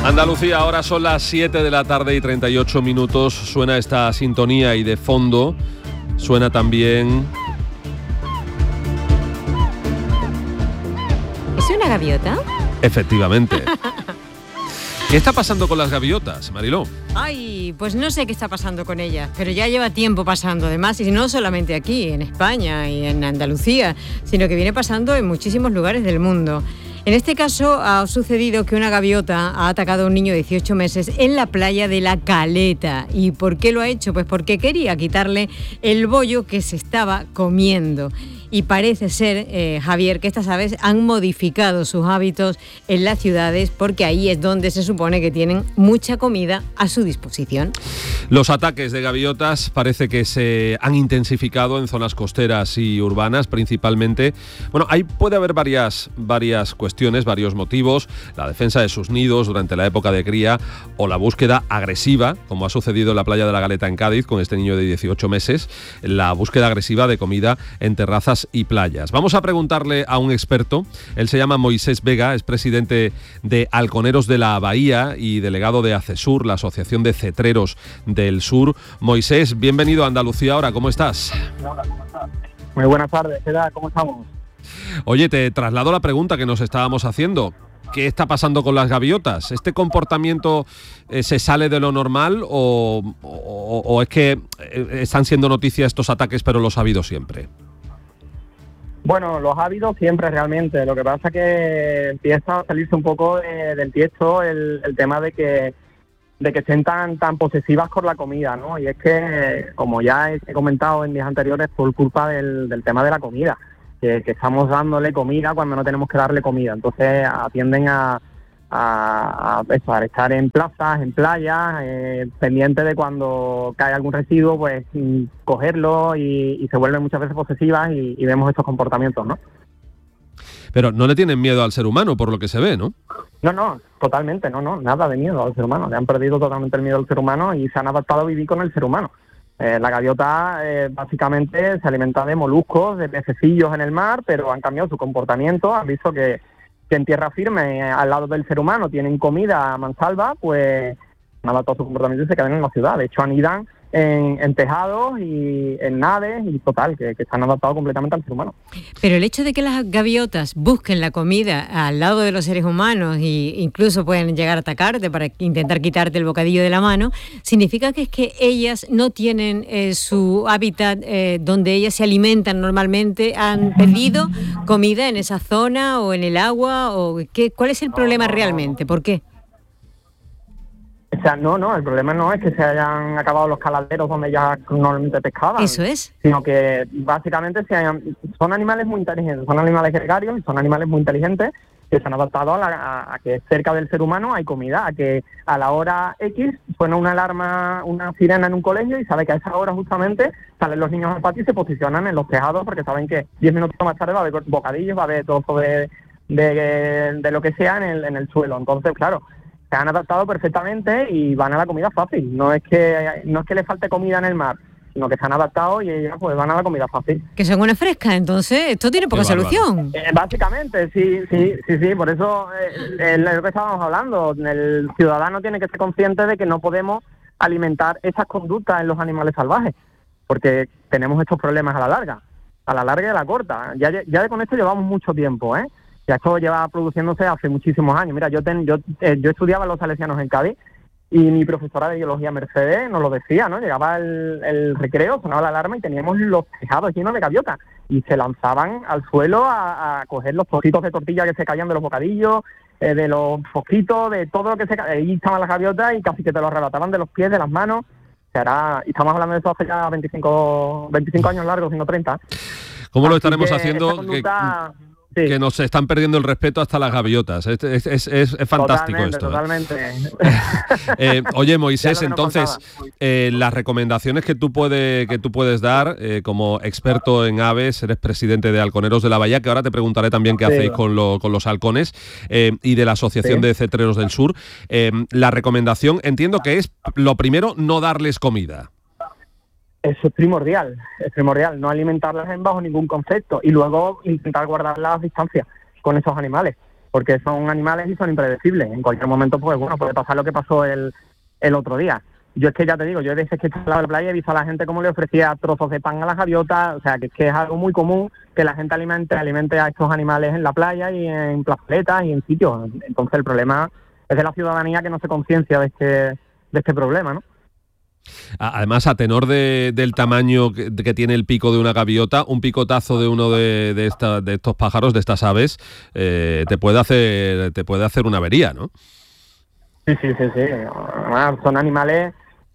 Andalucía, ahora son las 7 de la tarde y 38 minutos. Suena esta sintonía y de fondo suena también... ¿Es una gaviota? Efectivamente. ¿Qué está pasando con las gaviotas, Mariló? Ay, pues no sé qué está pasando con ellas, pero ya lleva tiempo pasando, además, y no solamente aquí, en España y en Andalucía, sino que viene pasando en muchísimos lugares del mundo. En este caso ha sucedido que una gaviota ha atacado a un niño de 18 meses en la playa de La Caleta. ¿Y por qué lo ha hecho? Pues porque quería quitarle el bollo que se estaba comiendo. Y parece ser, Javier, que estas aves han modificado sus hábitos en las ciudades porque ahí es donde se supone que tienen mucha comida a su disposición. Los ataques de gaviotas parece que se han intensificado en zonas costeras y urbanas principalmente. Bueno, ahí puede haber varias cuestiones, varios motivos. La defensa de sus nidos durante la época de cría o la búsqueda agresiva, como ha sucedido en la playa de La Galeta en Cádiz con este niño de 18 meses, la búsqueda agresiva de comida en terrazas y playas. Vamos a preguntarle a un experto. Él se llama Moisés Vega, es presidente de Halconeros de la Bahía y delegado de ACESUR, la Asociación de Cetreros del Sur. Moisés, bienvenido a Andalucía Ahora, ¿cómo estás? Hola, ¿cómo estás? Muy buenas tardes, ¿qué tal? ¿Cómo estamos? Oye, te traslado la pregunta que nos estábamos haciendo. ¿Qué está pasando con las gaviotas? ¿Este comportamiento se sale de lo normal o es que están siendo noticia estos ataques pero los ha habido siempre? Bueno, los ha habido siempre realmente. Lo que pasa es que empieza a salirse un poco del tiesto el tema de que estén tan posesivas con la comida, ¿no? Y es que, como ya he comentado en días anteriores, por culpa del tema de la comida, que estamos dándole comida cuando no tenemos que darle comida. Entonces atienden a estar en plazas, en playas, pendientes de cuando cae algún residuo, pues cogerlo y se vuelven muchas veces posesivas y vemos estos comportamientos, ¿no? Pero no le tienen miedo al ser humano, por lo que se ve, ¿no? No, totalmente, no, nada de miedo al ser humano. Le han perdido totalmente el miedo al ser humano y se han adaptado a vivir con el ser humano. La gaviota básicamente se alimenta de moluscos, de pececillos en el mar, pero han cambiado su comportamiento, han visto que en tierra firme, al lado del ser humano, tienen comida a mansalva, pues han adaptado su comportamiento y se quedan en la ciudad. De hecho, anidan en tejados y en naves y total, que están adaptados completamente al ser humano. Pero el hecho de que las gaviotas busquen la comida al lado de los seres humanos e incluso pueden llegar a atacarte para intentar quitarte el bocadillo de la mano, significa que es que ellas no tienen su hábitat donde ellas se alimentan normalmente. ¿Han perdido comida en esa zona o en el agua? ¿Cuál es el problema realmente? ¿Por qué? O sea, no, el problema no es que se hayan acabado los caladeros donde ya normalmente pescaban. Eso es. Sino que básicamente son animales muy inteligentes, son animales gregarios y son animales muy inteligentes que se han adaptado a que cerca del ser humano hay comida, a que a la hora X suena una alarma, una sirena en un colegio y sabe que a esa hora justamente salen los niños al patio y se posicionan en los tejados porque saben que 10 minutos más tarde va a haber bocadillos, va a haber trozo de lo que sea en el suelo. Entonces, claro, se han adaptado perfectamente y van a la comida fácil. No es que le falte comida en el mar, sino que se han adaptado y ellas pues van a la comida fácil. Que son una fresca, entonces esto tiene poca solución. Básicamente, sí, por eso es lo que estábamos hablando. El ciudadano tiene que ser consciente de que no podemos alimentar esas conductas en los animales salvajes, porque tenemos estos problemas a la larga y a la corta. Ya con esto llevamos mucho tiempo, Ya esto lleva produciéndose hace muchísimos años. Mira, yo estudiaba en los Salesianos en Cádiz y mi profesora de biología, Mercedes, nos lo decía, ¿no? Llegaba el recreo, sonaba la alarma y teníamos los tejados llenos de gaviotas y se lanzaban al suelo a coger los trocitos de tortilla que se caían de los bocadillos, de los fosquitos, de todo lo que se caía. Ahí estaban las gaviotas y casi que te los arrebataban de los pies, de las manos. Y estamos hablando de eso hace ya 25 años largos, sino 30. ¿Cómo lo estaremos haciendo? Que nos están perdiendo el respeto hasta las gaviotas. Es fantástico esto. Totalmente. Oye, Moisés, entonces, las recomendaciones que tú puedes dar como experto en aves, eres presidente de Halconeros de la Bahía, que ahora te preguntaré también qué hacéis con los halcones, y de la Asociación de Cetreros del Sur. La recomendación, entiendo que es, lo primero, no darles comida. Eso es primordial, no alimentarlas bajo ningún concepto y luego intentar guardar las distancias con esos animales, porque son animales y son impredecibles. En cualquier momento, pues bueno, puede pasar lo que pasó el otro día. Yo es que ya te digo, yo hay veces que he estado en la playa y he visto a la gente cómo le ofrecía trozos de pan a las gaviotas, o sea, que es algo muy común que la gente alimente a estos animales en la playa y en plazoletas y en sitios. Entonces el problema es de la ciudadanía que no se conciencia de este problema, ¿no? Además, a tenor del tamaño que tiene el pico de una gaviota, un picotazo de uno de estos pájaros, de estas aves, te puede hacer una avería, ¿no? Sí. Además, son animales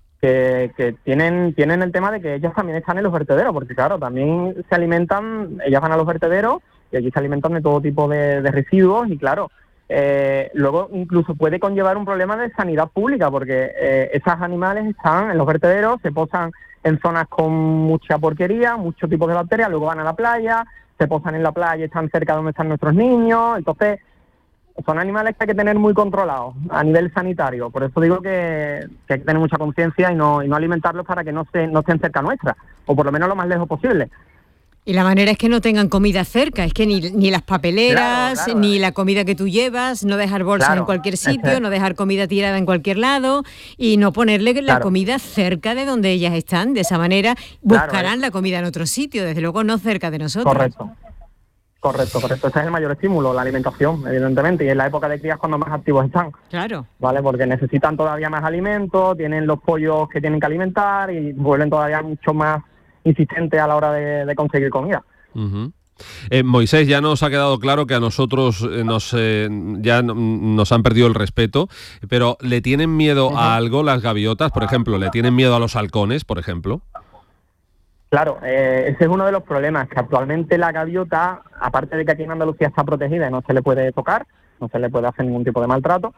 que tienen el tema de que ellas también están en los vertederos, porque claro, también se alimentan, ellas van a los vertederos y allí se alimentan de todo tipo de residuos y claro, luego incluso puede conllevar un problema de sanidad pública, porque esos animales están en los vertederos, se posan en zonas con mucha porquería, muchos tipos de bacterias, luego van a la playa, se posan en la playa, están cerca de donde están nuestros niños, entonces son animales que hay que tener muy controlados a nivel sanitario. Por eso digo que hay que tener mucha conciencia y no alimentarlos para que no estén cerca nuestra, o por lo menos lo más lejos posible. Y la manera es que no tengan comida cerca, es que ni las papeleras, claro. Ni la comida que tú llevas, no dejar bolsas en cualquier sitio, no dejar comida tirada en cualquier lado y no ponerle la comida cerca de donde ellas están. De esa manera buscarán la comida en otro sitio, desde luego no cerca de nosotros. Correcto. Ese es el mayor estímulo, la alimentación, evidentemente, y en la época de cría es cuando más activos están. Claro. ¿Vale? Porque necesitan todavía más alimento, tienen los pollos que tienen que alimentar y vuelven todavía mucho más insistentes a la hora de conseguir comida. Uh-huh. Moisés, ya nos ha quedado claro que a nosotros ya nos han perdido el respeto, pero ¿le tienen miedo a algo las gaviotas? Por ejemplo, ¿le tienen miedo a los halcones, por ejemplo? Claro, ese es uno de los problemas, que actualmente la gaviota, aparte de que aquí en Andalucía está protegida y no se le puede tocar, no se le puede hacer ningún tipo de maltrato,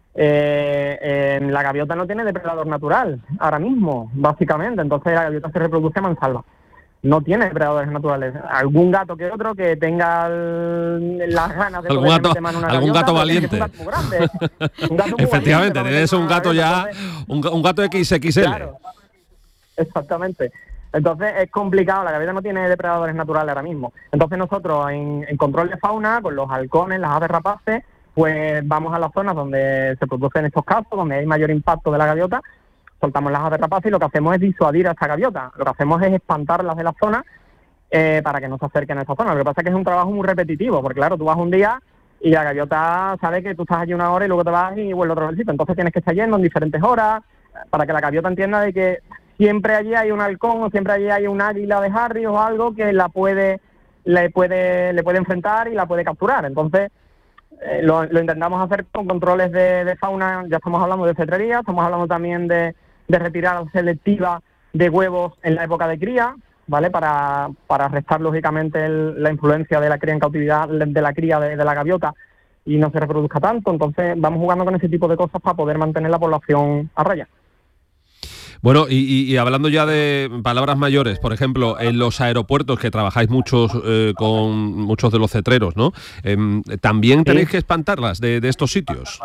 la gaviota no tiene depredador natural ahora mismo, básicamente, entonces la gaviota se reproduce a mansalva. No tiene depredadores naturales. Algún gato que otro que tenga las ganas de poder meter mano a una gaviota. Algún gato valiente. Es un gato muy grande. Un gato muy efectivamente, tienes un gato ya, un gato XXL. Claro, exactamente. Entonces es complicado, la gaviota no tiene depredadores naturales ahora mismo. Entonces nosotros en control de fauna, con los halcones, las aves rapaces, pues vamos a las zonas donde se producen estos casos, donde hay mayor impacto de la gaviota, soltamos las aves rapaces y lo que hacemos es disuadir a esta gaviota. Lo que hacemos es espantarlas de la zona para que no se acerquen a esta zona. Lo que pasa es que es un trabajo muy repetitivo, porque claro, tú vas un día y la gaviota sabe que tú estás allí una hora y luego te vas y vuelve otro sitio. Entonces tienes que estar yendo en diferentes horas para que la gaviota entienda de que siempre allí hay un halcón o siempre allí hay un águila de Harry o algo que le puede enfrentar y la puede capturar. Entonces lo intentamos hacer con controles de fauna. Ya estamos hablando de cetrería, estamos hablando también de retirada selectiva de huevos en la época de cría, ¿vale? Para restar lógicamente la influencia de la cría en cautividad, de la cría de la gaviota y no se reproduzca tanto. Entonces vamos jugando con ese tipo de cosas para poder mantener la población a raya. Bueno, y hablando ya de palabras mayores, por ejemplo, en los aeropuertos, que trabajáis con muchos de los cetreros, ¿no? ¿También tenéis que espantarlas de estos sitios?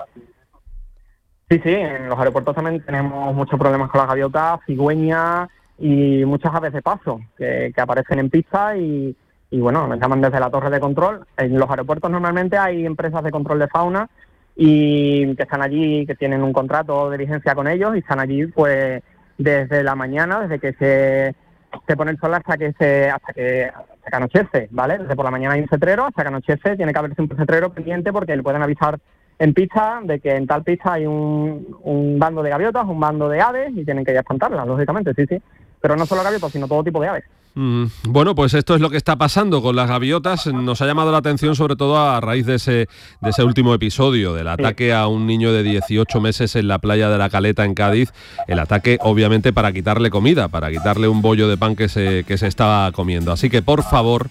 Sí, en los aeropuertos también tenemos muchos problemas con las gaviotas, cigüeñas y muchas aves de paso que aparecen en pista y bueno, nos llaman desde la torre de control. En los aeropuertos normalmente hay empresas de control de fauna y que están allí, que tienen un contrato de vigencia con ellos y están allí pues desde la mañana, desde que se pone el sol hasta que anochece, ¿vale? Desde por la mañana hay un cetrero, hasta que anochece tiene que haber siempre un cetrero pendiente porque le pueden avisar en pista de que en tal pista hay un bando de gaviotas, un bando de aves y tienen que ir a espantarlas, lógicamente, sí. Pero no solo gaviotas, sino todo tipo de aves. Bueno, pues esto es lo que está pasando con las gaviotas. Nos ha llamado la atención sobre todo a raíz de ese último episodio, del ataque a un niño de 18 meses en la playa de La Caleta, en Cádiz. El ataque, obviamente, para quitarle comida, para quitarle un bollo de pan que se estaba comiendo. Así que, por favor,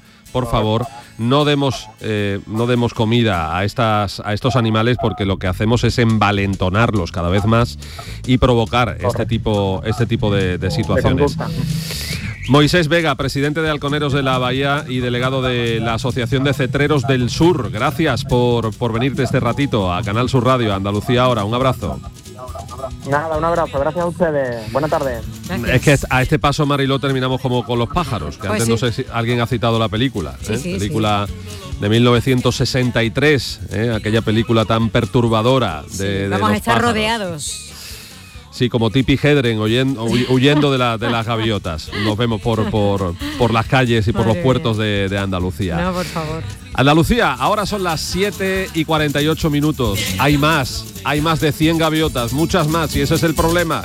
no demos comida a estos animales, porque lo que hacemos es envalentonarlos cada vez más y provocar este tipo de situaciones. Moisés Vega, presidente de Halconeros de la Bahía y delegado de la Asociación de Cetreros del Sur, gracias por venirte este ratito a Canal Sur Radio, Andalucía Ahora. Un abrazo. Nada, un abrazo, gracias a ustedes. Buenas tardes. Gracias. Es que a este paso, Mariló, terminamos como con los pájaros, que pues antes sí. No sé si alguien ha citado la película. Sí, película de 1963, aquella película tan perturbadora de vamos los a estar pájaros. rodeados. Sí, como Tippi Hedren huyendo de las gaviotas. Nos vemos por las calles y por los puertos de Andalucía. No, por favor. Andalucía, ahora son las 7:48 minutos. Hay más de 100 gaviotas, muchas más, y ese es el problema,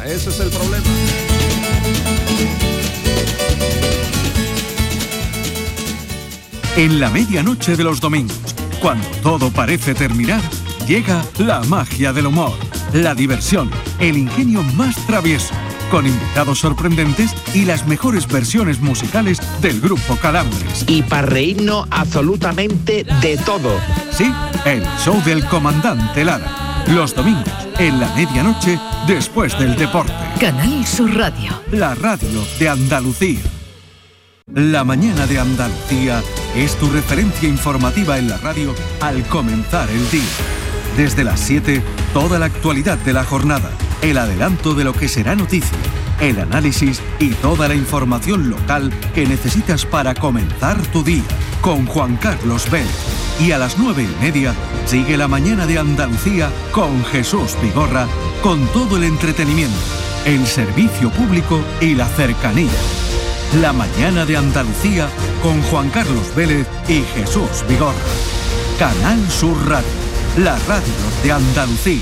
En la medianoche de los domingos, cuando todo parece terminar, llega la magia del humor, la diversión, el ingenio más travieso, con invitados sorprendentes y las mejores versiones musicales del grupo Calambres. Y para reírnos absolutamente de todo. Sí, el show del comandante Lara. Los domingos, en la medianoche, después del deporte. Canal Sur Radio. La radio de Andalucía. La mañana de Andalucía es tu referencia informativa en la radio al comenzar el día. Desde las 7, toda la actualidad de la jornada, el adelanto de lo que será noticia, el análisis y toda la información local que necesitas para comenzar tu día, con Juan Carlos Vélez. Y a las 9:30, sigue la mañana de Andalucía con Jesús Vigorra, con todo el entretenimiento, el servicio público y la cercanía. La mañana de Andalucía con Juan Carlos Vélez y Jesús Vigorra. Canal Sur Radio, la radio de Andalucía.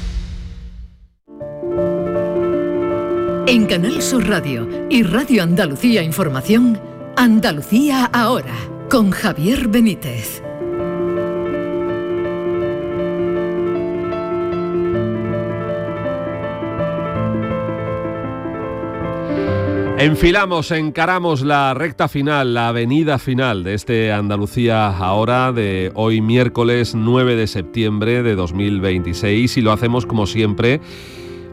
En Canal Sur Radio y Radio Andalucía Información, Andalucía ahora, con Javier Benítez. Encaramos la recta final, la avenida final de este Andalucía ahora, de hoy miércoles 9 de septiembre de 2026, y lo hacemos como siempre